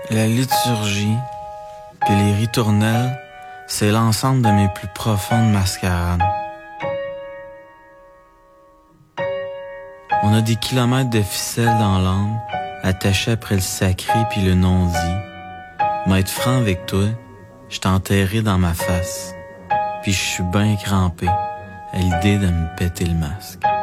La liturgie, puis les ritournelles, c'est l'ensemble de mes plus profondes mascarades. On a des kilomètres de ficelles dans l'âme, attachées après le sacré puis le non-dit. Mais être franc avec toi, je t'ai enterré dans ma face, puis je suis ben crampé à l'idée de me péter le masque.